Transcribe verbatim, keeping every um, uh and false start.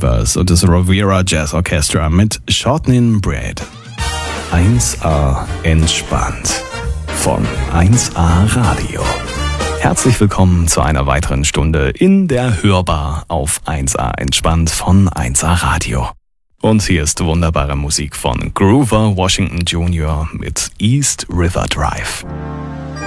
Rivers und das Riviera Jazz Orchestra mit Shortening Bread. eins A entspannt von eins A Radio. Herzlich willkommen zu einer weiteren Stunde in der Hörbar auf eins A entspannt von eins A Radio. Und hier ist wunderbare Musik von Grover Washington Junior mit East River Drive.